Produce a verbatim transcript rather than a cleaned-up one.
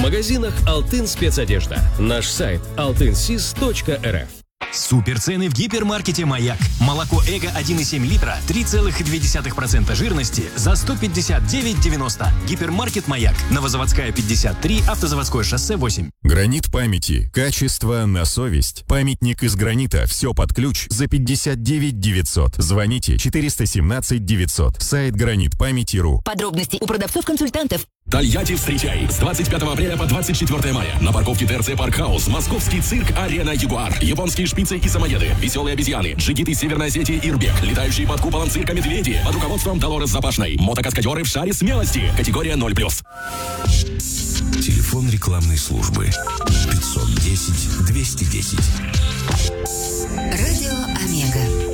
магазинах «Алтын Спецодежда». Наш сайт алтын сис точка эр эф. Суперцены в гипермаркете «Маяк». Молоко «Эго» один и семь литра, три целых две десятых процента жирности за сто пятьдесят девять девяносто. Гипермаркет «Маяк». Новозаводская пятьдесят три, Автозаводское шоссе восемь. Гранит памяти. Качество на совесть. Памятник из гранита. Все под ключ за пятьдесят девять девятьсот. Звоните четыреста семнадцать девятьсот. Сайт гранит памяти точка ру. Подробности у продавцов-консультантов. Тольятти встречай! С двадцать пятого апреля по двадцать четвёртое мая на парковке ТРЦ Паркхаус московский цирк «Арена Ягуар». Японские шпицы и самоеды, веселые обезьяны, джигиты Северной Осетии Ирбек, летающие под куполом цирка медведи под руководством Долорес Запашной, мотокаскадеры в шаре смелости, категория ноль плюс. Телефон рекламной службы пятьсот десять двести десять. Радио Омега.